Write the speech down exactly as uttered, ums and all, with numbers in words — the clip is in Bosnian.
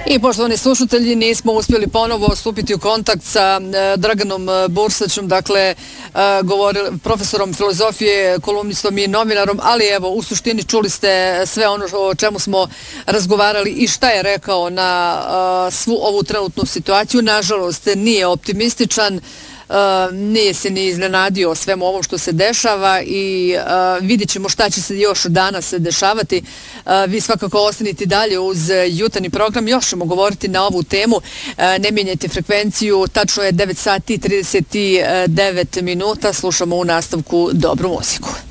I poštovani slušatelji, nismo uspjeli ponovo stupiti u kontakt sa Draganom Bursaćom, dakle govorili, profesorom filozofije, kolumnistom i novinarom, ali evo u suštini čuli ste sve ono o čemu smo razgovarali i šta je rekao na svu ovu trenutnu situaciju. Nažalost nije optimističan, nije se ni iznenadio o svemu ovom što se dešava i vidjet ćemo šta će se još danas dešavati. Vi svakako ostanite dalje uz jutarnji program, još ćemo govoriti na ovu temu. Ne mijenjajte frekvenciju, tačno je devet sati i trideset devet minuta, slušamo u nastavku dobru muziku.